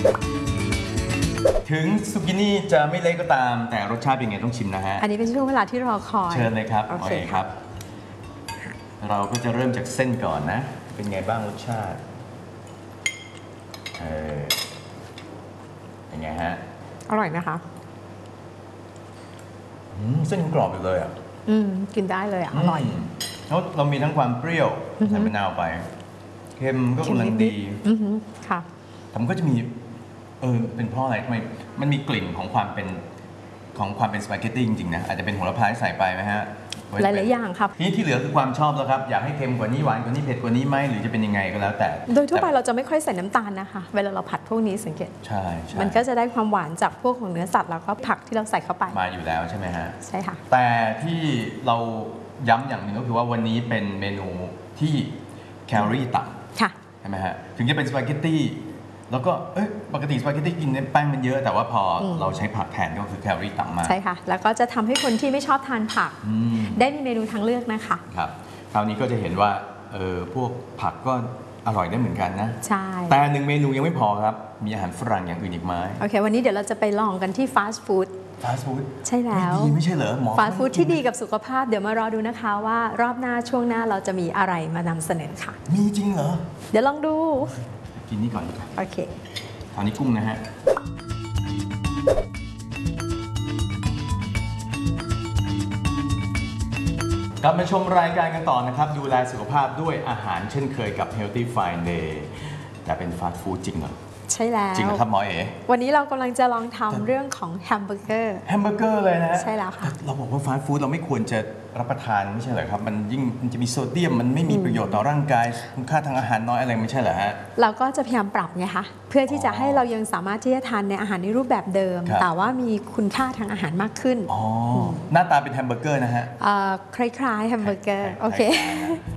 ถึงซุกินี่จะไม่เละก็ตามแต่รสชาติเป็นไงต้องชิมนะฮะอันนี้เป็นช่วงเวลาที่รอคอยเชิญเลยครับโอเคครับ เราก็จะเริ่มจากเส้นก่อนนะเป็นไงบ้างรสชาติเป็นไงฮะอร่อยนะคะเส้นกรอบอยู่เลยอ่ะกินได้เลยอ่ะอร่อยแล้วเรามีทั้งความเปรี้ยวใส่มะนาวไปเค็มก็กำลังดีค่ะแต่มันก็จะมีเป็นเพราะอะไรทำไมมันมีกลิ่นของความเป็นสปาเกตตี้จริงๆนะอาจจะเป็นโหระพาใส่ไปไหมฮะหลายๆอย่างครับนี่ที่เหลือคือความชอบแล้วครับอยากให้เค็มกว่านี้หวานกว่านี้เผ็ดกว่านี้ไหมหรือจะเป็นยังไงก็แล้วแต่โดยทั่วไปเราจะไม่ค่อยใส่น้ำตาลนะคะเวลาเราผัดพวกนี้สังเกตใช่มันก็จะได้ความหวานจากพวกของเนื้อสัตว์แล้วก็ผักที่เราใส่เข้าไปมาอยู่แล้วใช่ไหมฮะใช่ค่ะแต่ที่เราย้ำอย่างหนึ่งก็คือว่าวันนี้เป็นเมนูที่แคลอรี่ต่ำค่ะใช่ไหมฮะถึงจะเป็นสปาเกตตี้แล้วก็ปกติสปาเกตตี้กินแป้งมันเยอะแต่ว่าพอเราใช้ผักแทนก็คือแคลอรี่ต่ำมากใช่ค่ะแล้วก็จะทำให้คนที่ไม่ชอบทานผักได้มีเมนูทางเลือกนะคะครับคราวนี้ก็จะเห็นว่าพวกผักก็อร่อยได้เหมือนกันนะใช่แต่หนึ่งเมนูยังไม่พอครับมีอาหารฝรั่งอย่างอื่นอีกไหมโอเควันนี้เดี๋ยวเราจะไปลองกันที่ฟาสต์ฟู้ดใช่แล้วไม่ใช่เหรอหมอฟาสต์ฟู้ดที่ดีกับสุขภาพเดี๋ยวมารอดูนะคะว่ารอบหน้าช่วงหน้าเราจะมีอะไรมานำเสนอค่ะมีจริงเหรอเดี๋ยวลองดูกินนี่ก่อนดีกว่าโอเคคราวนี้กุ้งนะฮะกลับมาชมรายการกันต่อนะครับดูแลสุขภาพด้วยอาหารเช่นเคยกับ Healthy Friday แต่เป็นฟาสต์ฟู้ดจริงเหรอใช่แล้วจริงเหรอครับหมอเอ๋วันนี้เรากำลังจะลองทำเรื่องของแฮมเบอร์เกอร์เลยนะใช่แล้วค่ะเราบอกว่าฟาสต์ฟู้ดเราไม่ควรจะรับประทานไม่ใช่เหรอครับมันจะมีโซเดียมมันไม่มีประโยชน์ต่อร่างกายคุณค่าทางอาหารน้อยอะไรไม่ใช่เหรอฮะเราก็จะพยายามปรับไงคะเพื่อที่จะให้เรายังสามารถที่จะทานในอาหารในรูปแบบเดิมแต่ว่ามีคุณค่าทางอาหารมากขึ้นหน้าตาเป็นแฮมเบอร์เกอร์นะฮะคล้ายๆแฮมเบอร์เกอร์โอเค